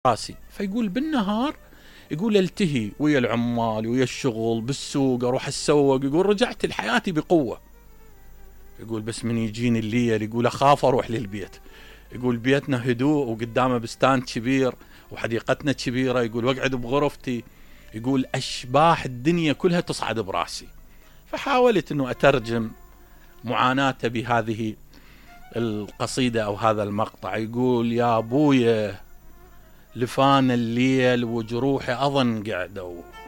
راسي. فيقول بالنهار يقول التهي ويا العمال ويا الشغل بالسوق، اروح اتسوق، يقول رجعت لحياتي بقوة. يقول بس من يجيني الليل يقول اخاف اروح للبيت. يقول بيتنا هدوء وقدامه بستان كبير وحديقتنا كبيرة، يقول واقعد بغرفتي، يقول اشباح الدنيا كلها تصعد براسي. فحاولت انه اترجم معاناته بهذه القصيدة او هذا المقطع. يقول يا ابويا لفان الليل وجروحي اظن قعدوا،